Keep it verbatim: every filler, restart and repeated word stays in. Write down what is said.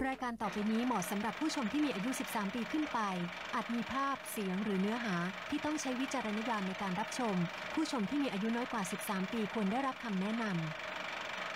รายการต่อไปนี้เหมาะสำหรับผู้ชมที่มีอายุสิบสามปีขึ้นไปอาจมีภาพเสียงหรือเนื้อหาที่ต้องใช้วิจารณญาณในการรับชมผู้ชมที่มีอายุน้อยกว่าสิบสามปีควรได้รับคำแนะนำ